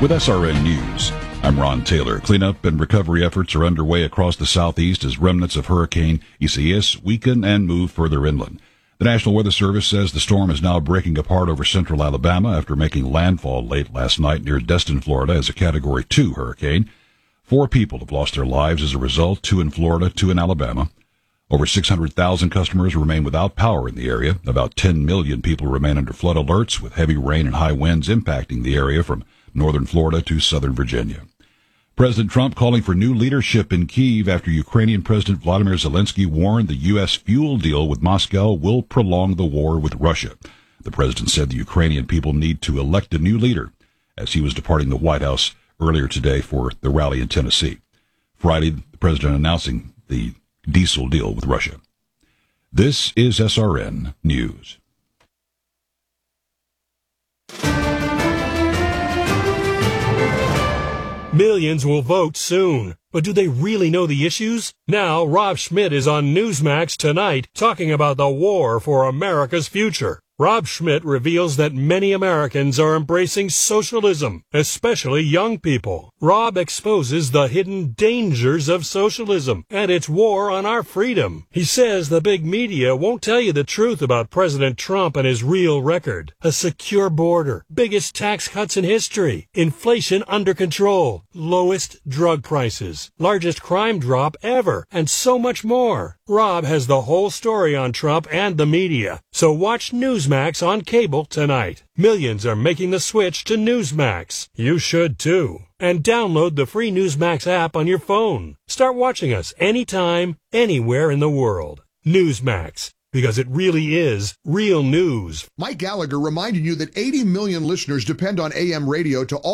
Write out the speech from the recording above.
With SRN News, I'm Ron Taylor. Cleanup and recovery efforts are underway across the southeast as remnants of Hurricane Isaias weaken and move further inland. The National Weather Service says the storm is now breaking apart over central Alabama after making landfall late last night near Destin, Florida as a Category 2 hurricane. 4 people have lost their lives as a result, 2 in Florida, 2 in Alabama. Over 600,000 customers remain without power in the area. About 10 million people remain under flood alerts, with heavy rain and high winds impacting the area from northern Florida to southern Virginia. President Trump calling for new leadership in Kyiv after Ukrainian President Vladimir Zelensky warned the U.S. fuel deal with Moscow will prolong the war with Russia. The president said the Ukrainian people need to elect a new leader as he was departing the White House earlier today for the rally in Tennessee. Friday, the president announcing the diesel deal with Russia. This is SRN News. Millions will vote soon, but do they really know the issues? Now, Rob Schmitt is on Newsmax tonight talking about the war for America's future. Rob Schmitt reveals that many Americans are embracing socialism, especially young people. Rob exposes the hidden dangers of socialism and its war on our freedom. He says the big media won't tell you the truth about President Trump and his real record. A secure border, biggest tax cuts in history, inflation under control, lowest drug prices, largest crime drop ever, and so much more. Rob has the whole story on Trump and the media, so watch Newsmax on cable tonight. Millions are making the switch to Newsmax. You should too. And download the free Newsmax app on your phone. Start watching us anytime, anywhere in the world. Newsmax, because it really is real news. Mike Gallagher reminding you that 80 million listeners depend on AM radio to all